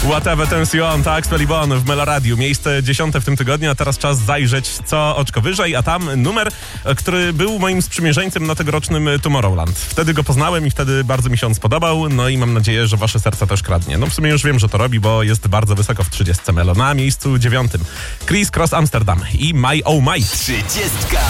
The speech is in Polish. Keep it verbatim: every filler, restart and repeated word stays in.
Whatever Turns You On, tak, Spellibon w Meloradiu. Miejsce dziesiąte w tym tygodniu, a teraz czas zajrzeć co oczko wyżej, a tam numer, który był moim sprzymierzeńcem na tegorocznym Tomorrowland. Wtedy go poznałem i wtedy bardzo mi się on spodobał, no i mam nadzieję, że wasze serca też kradnie. No w sumie już wiem, że to robi, bo jest bardzo wysoko w trzydziestce Melo. Na miejscu dziewiątym Criss Cross Amsterdam i My Oh My. Trzydziestka